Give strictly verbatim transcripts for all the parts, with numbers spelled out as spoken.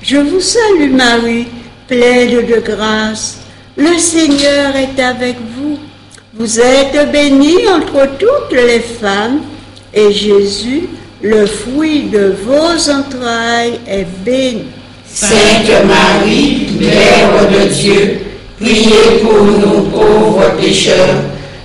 Je vous salue Marie, pleine de grâce. Le Seigneur est avec vous. Vous êtes bénie entre toutes les femmes, et Jésus, le fruit de vos entrailles, est béni. Sainte Marie, Mère de Dieu, priez pour nous pauvres pécheurs,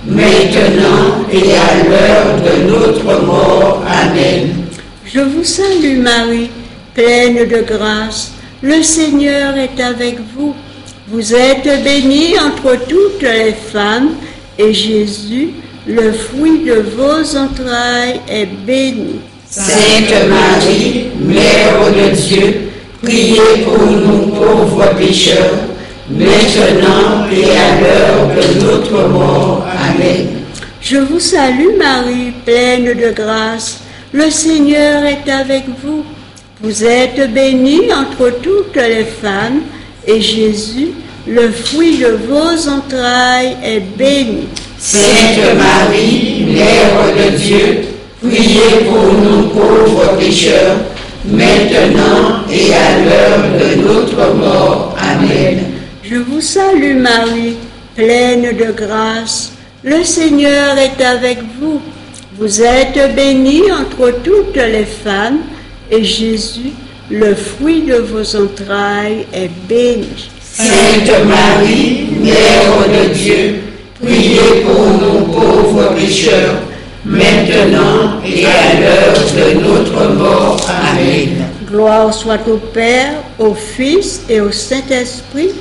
maintenant et à l'heure de notre mort. Amen. Je vous salue Marie, pleine de grâce. Le Seigneur est avec vous. Vous êtes bénie entre toutes les femmes, et Jésus, le fruit de vos entrailles, est béni. Sainte Marie, Mère de Dieu, priez pour nous pauvres pécheurs, maintenant et à l'heure de notre mort. Amen. Je vous salue Marie, pleine de grâce. Le Seigneur est avec vous. Vous êtes bénie entre toutes les femmes, et Jésus, le fruit de vos entrailles, est béni. Sainte Marie, Mère de Dieu, priez pour nous pauvres pécheurs, maintenant et à l'heure de notre mort. Amen. Je vous salue Marie, pleine de grâce. Le Seigneur est avec vous. Vous êtes bénie entre toutes les femmes, et Jésus, le fruit de vos entrailles, est béni. Sainte Marie, Mère de Dieu, priez pour nous pauvres pécheurs, maintenant et à l'heure de notre mort. Amen. Gloire soit au Père, au Fils et au Saint-Esprit.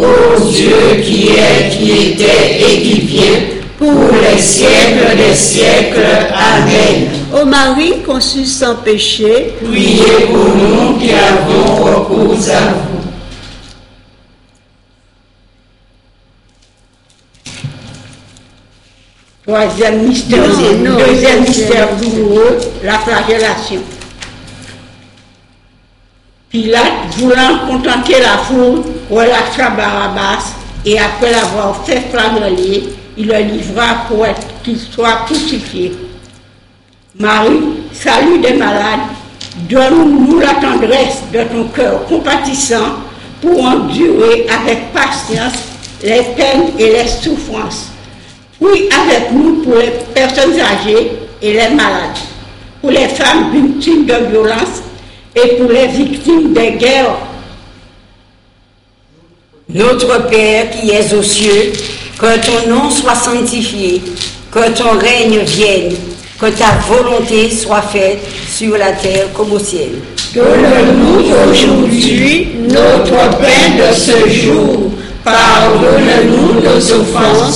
Ô Dieu qui est, qui était et qui vient, pour les siècles des siècles. Amen. Ô Marie conçue sans péché, priez pour nous qui avons recours à vous. Troisième mystère, Non, non, deuxième non, mystère non. douloureux, la flagellation. Pilate, voulant contenter la foule, relâcha Barabbas, et après l'avoir fait flageller, il le livra pour être- qu'il soit crucifié. Marie, salut des malades, donne-nous la tendresse de ton cœur compatissant pour endurer avec patience les peines et les souffrances. Prie avec nous pour les personnes âgées et les malades, pour les femmes victimes de violences et pour les victimes des guerres. Notre Père qui es aux cieux, que ton nom soit sanctifié, que ton règne vienne, que ta volonté soit faite sur la terre comme au ciel. Donne-nous aujourd'hui notre pain de ce jour. Pardonne-nous nos offenses,